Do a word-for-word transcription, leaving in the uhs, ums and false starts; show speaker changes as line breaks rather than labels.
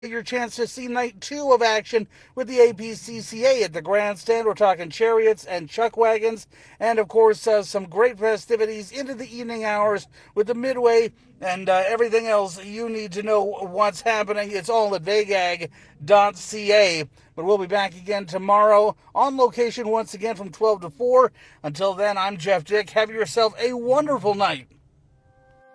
your chance to see night two of action with the A P C C A at the grandstand. We're talking chariots and chuck wagons, and of course uh, some great festivities into the evening hours with the midway and uh, everything else you need to know what's happening. It's all at vagag dot c a. But we'll be back again tomorrow on location once again from twelve to four. Until then, I'm Jeff Dick. Have yourself a wonderful night.